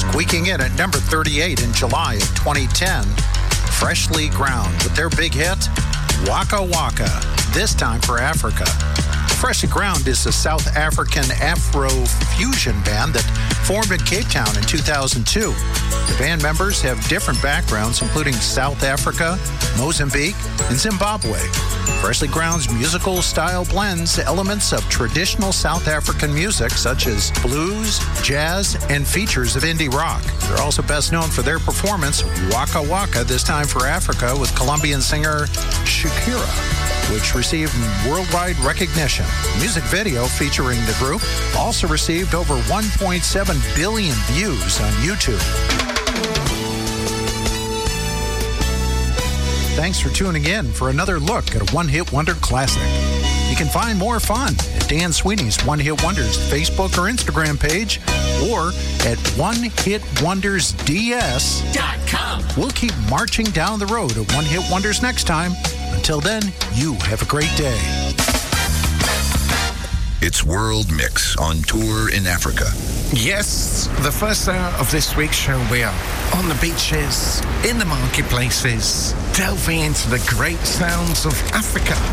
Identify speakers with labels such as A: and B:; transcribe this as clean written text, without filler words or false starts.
A: Squeaking in at number 38 in July of 2010, Freshly Ground with their big hit, Waka Waka, this time for Africa. Freshly Ground is a South African Afro-fusion band that formed in Cape Town in 2002. The band members have different backgrounds, including South Africa, Mozambique, and Zimbabwe. Freshly Ground's musical style blends elements of traditional South African music, such as blues, jazz, and features of indie rock. They're also best known for their performance, Waka Waka, this time for Africa, with Colombian singer Shakira, which received worldwide recognition. The music video featuring the group also received over 1.7 billion views on YouTube. Thanks for tuning in for another look at a one-hit wonder classic. You can find more fun at Dan Sweeney's One Hit Wonders Facebook or Instagram page, or at onehitwondersds.com. We'll keep marching down the road of One Hit Wonders next time. Until then, you have a great day.
B: It's World Mix on tour in Africa.
C: Yes, the first hour of this week's show, we are on the beaches, in the marketplaces, delving into the great sounds of Africa.